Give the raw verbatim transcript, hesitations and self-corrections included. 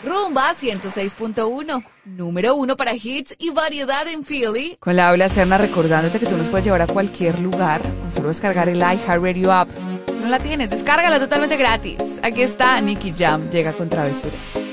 Rumba ciento seis punto uno, número uno para hits y variedad en Philly. Con la Aula Serna recordándote que tú nos puedes llevar a cualquier lugar con solo descargar el iHeartRadio app. No la tienes, descárgala totalmente gratis. Aquí está Nicky Jam, llega con Travesuras.